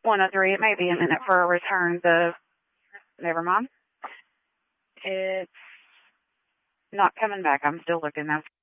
103. It may be a minute for a return. Never mind. It's not coming back. I'm still looking. That's